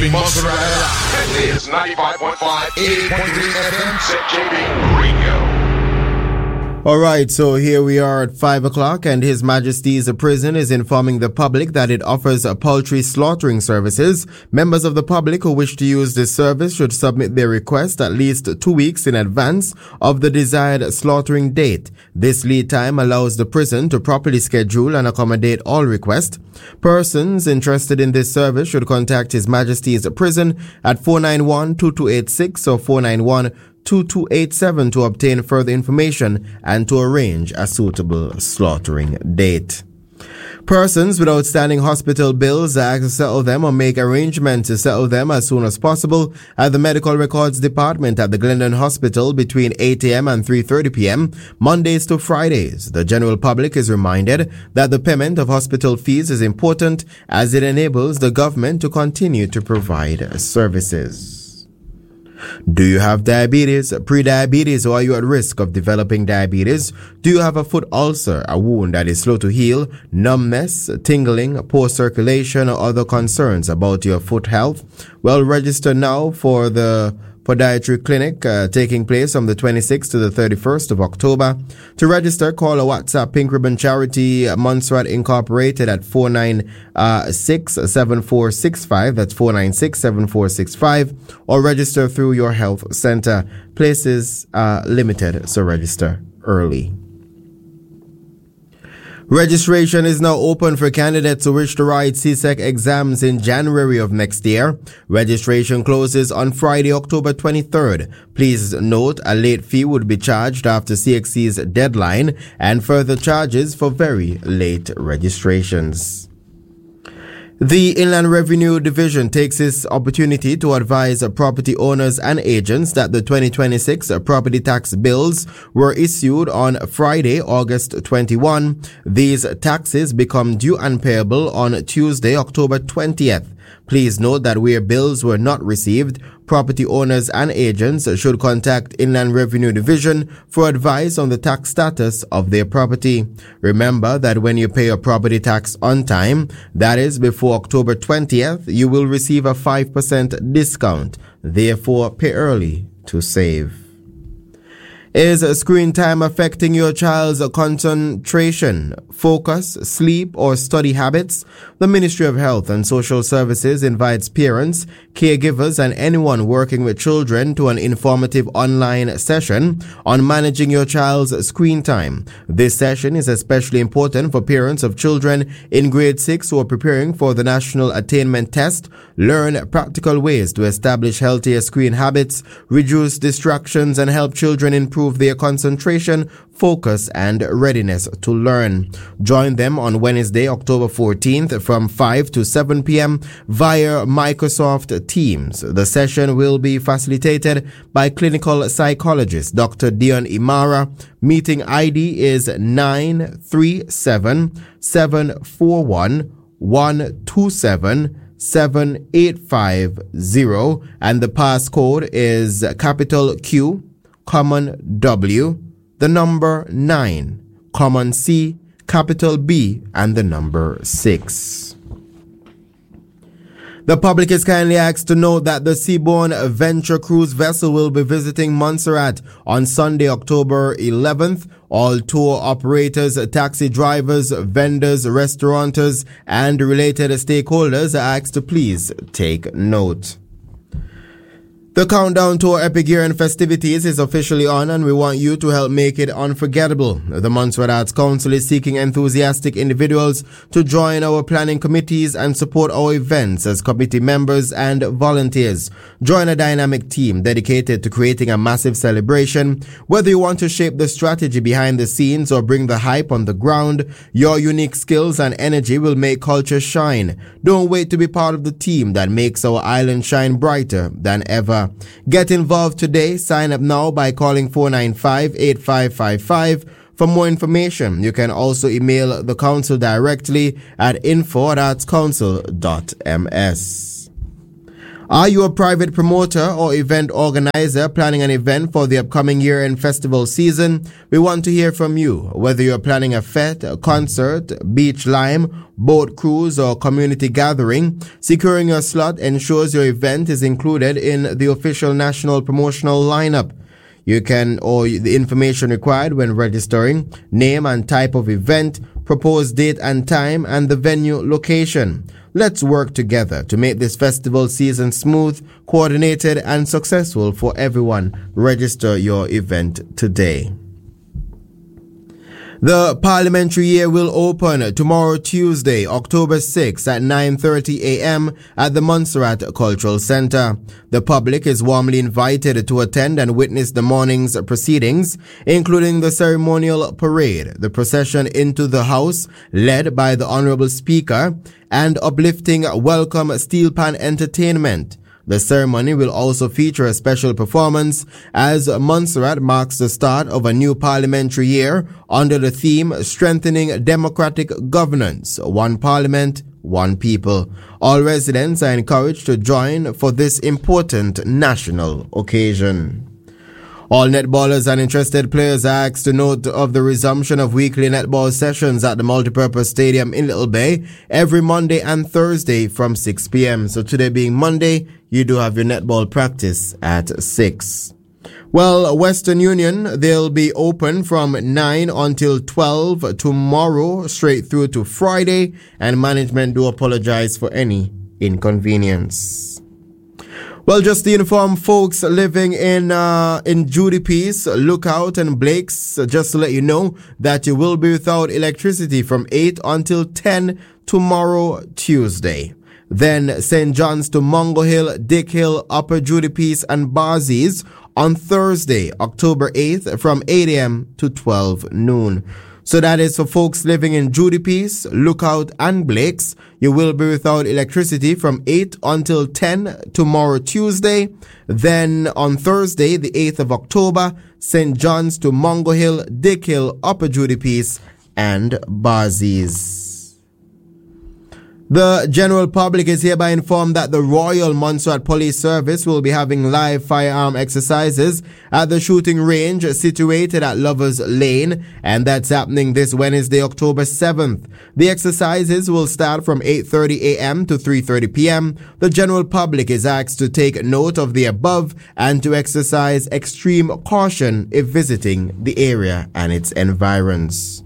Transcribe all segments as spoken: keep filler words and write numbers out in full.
Montserrat. This is ninety-five point five, eighty point three F M, Z J B Radio. All right, so here we are at five o'clock, and His Majesty's Prison is informing the public that it offers poultry slaughtering services. Members of the public who wish to use this service should submit their request at least two weeks in advance of the desired slaughtering date. This lead time allows the prison to properly schedule and accommodate all requests. Persons interested in this service should contact His Majesty's Prison at four nine one, two two eight six or four nine one, two two eight seven to obtain further information and to arrange a suitable slaughtering date. Persons with outstanding hospital bills are asked to settle them or make arrangements to settle them as soon as possible at the Medical Records Department at the Glendon Hospital between eight a.m. and three thirty p.m. Mondays to Fridays. The general public is reminded that the payment of hospital fees is important as it enables the government to continue to provide services. Do you have diabetes, pre-diabetes, or are you at risk of developing diabetes? Do you have a foot ulcer, a wound that is slow to heal, numbness, tingling, poor circulation, or other concerns about your foot health? Well, register now for the podiatry clinic uh, taking place from the twenty-sixth to the thirty-first of October. To register, call or WhatsApp Pink Ribbon Charity Montserrat Incorporated at four nine six, seven four six five. That's four nine six, seven four six five. Or register through your health center. Places are limited, so register early. Registration is now open for candidates who wish to write C S E C exams in January of next year. Registration closes on Friday, October twenty-third. Please note a late fee would be charged after C X C's deadline and further charges for very late registrations. The Inland Revenue Division takes this opportunity to advise property owners and agents that the twenty twenty-six property tax bills were issued on Friday, August twenty-first. These taxes become due and payable on Tuesday, October twentieth. Please note that where bills were not received, property owners and agents should contact Inland Revenue Division for advice on the tax status of their property. Remember that when you pay your property tax on time, that is before October twentieth, you will receive a five percent discount. Therefore, pay early to save. Is screen time affecting your child's concentration, focus, sleep, or study habits? The Ministry of Health and Social Services invites parents, caregivers, and anyone working with children to an informative online session on managing your child's screen time. This session is especially important for parents of children in grade six who are preparing for the National Attainment Test. Learn practical ways to establish healthier screen habits, reduce distractions, and help children improve their concentration, focus, and readiness to learn. Join them on Wednesday, October fourteenth from five to seven p.m. via Microsoft Teams. The session will be facilitated by clinical psychologist Doctor Dion Imara. Meeting I D is nine three seven, seven four one, one two seven, seven eight five zero, and the passcode is capital Q, common W, the number nine, common C, capital B, and the number six. The public is kindly asked to note that the Seabourn Venture Cruise vessel will be visiting Montserrat on Sunday, October eleventh. All tour operators, taxi drivers, vendors, restaurateurs, and related stakeholders are asked to please take note. The countdown to our Epicurean festivities is officially on, and we want you to help make it unforgettable. The Montserrat Arts Council is seeking enthusiastic individuals to join our planning committees and support our events as committee members and volunteers. Join a dynamic team dedicated to creating a massive celebration. Whether you want to shape the strategy behind the scenes or bring the hype on the ground, your unique skills and energy will make culture shine. Don't wait to be part of the team that makes our island shine brighter than ever. Get involved today. Sign up now by calling four nine five, eight five five five. For more information, you can also email the council directly at info at arts council dot m s. Are you a private promoter or event organizer planning an event for the upcoming year-end festival season? We want to hear from you. Whether you're planning a fete, a concert, beach lime, boat cruise, or community gathering, securing your slot ensures your event is included in the official national promotional lineup. You can, or the information required when registering, name and type of event, proposed date and time, and the venue location. Let's work together to make this festival season smooth, coordinated, and successful for everyone. Register your event today. The parliamentary year will open tomorrow, Tuesday, October sixth at nine thirty a.m. at the Montserrat Cultural Center. The public is warmly invited to attend and witness the morning's proceedings, including the ceremonial parade, the procession into the House, led by the Honorable Speaker, and uplifting welcome steel pan entertainment. The ceremony will also feature a special performance as Montserrat marks the start of a new parliamentary year under the theme Strengthening Democratic Governance, One Parliament, One People. All residents are encouraged to join for this important national occasion. All netballers and interested players are asked to note of the resumption of weekly netball sessions at the Multipurpose Stadium in Little Bay every Monday and Thursday from six p.m. So today being Monday, you do have your netball practice at six. Well, Western Union, they'll be open from nine until twelve tomorrow, straight through to Friday, and management do apologize for any inconvenience. Well, just to inform folks living in uh, in Judy Peace, Lookout, and Blake's, just to let you know that you will be without electricity from eight until ten tomorrow, Tuesday. Then Saint John's to Mungo Hill, Dick Hill, Upper Judy Peace, and Barzies on Thursday, October eighth from eight a.m. to twelve noon. So that is for folks living in Judy Peace, Lookout, and Blake's. You will be without electricity from eight until ten tomorrow, Tuesday. Then on Thursday, the eighth of October, Saint John's to Mungo Hill, Dick Hill, Upper Judy Peace, and Barzies. The general public is hereby informed that the Royal Montserrat Police Service will be having live firearm exercises at the shooting range situated at Lovers Lane, and that's happening this Wednesday, October seventh. The exercises will start from eight thirty a.m. to three thirty p.m. The general public is asked to take note of the above and to exercise extreme caution if visiting the area and its environs.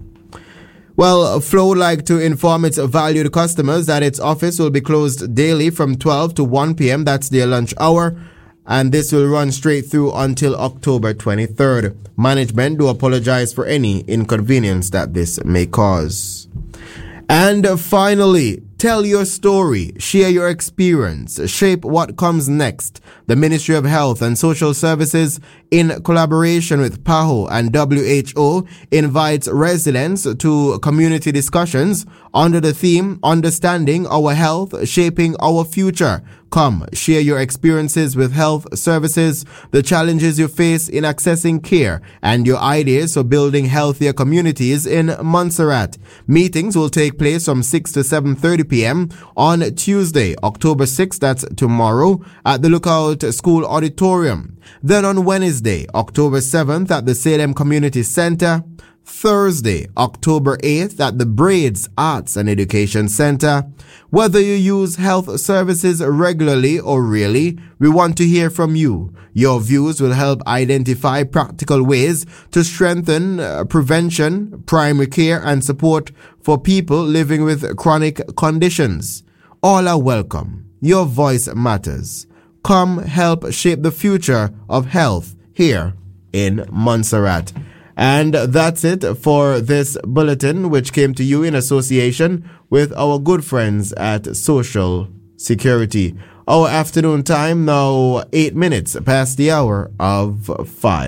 Well, Flow would like to inform its valued customers that its office will be closed daily from twelve to one p.m. That's their lunch hour. And this will run straight through until October twenty-third. Management do apologize for any inconvenience that this may cause. And finally, tell your story, share your experience, shape what comes next. The Ministry of Health and Social Services, in collaboration with P A H O and W H O, invites residents to community discussions under the theme Understanding Our Health, Shaping Our Future. Come, share your experiences with health services, the challenges you face in accessing care, and your ideas for building healthier communities in Montserrat. Meetings will take place from six to seven thirty p.m. on Tuesday, October sixth, that's tomorrow, at the Lookout School Auditorium. Then on Wednesday, October seventh, at the Salem Community Center. Thursday, October eighth, at the Braids Arts and Education Center. Whether you use health services regularly or really, we want to hear from you. Your views will help identify practical ways to strengthen uh, prevention, primary care, and support for people living with chronic conditions. All are welcome. Your voice matters. Come help shape the future of health here in Montserrat. And that's it for this bulletin, which came to you in association with our good friends at Social Security. Our afternoon time now eight minutes past the hour of five.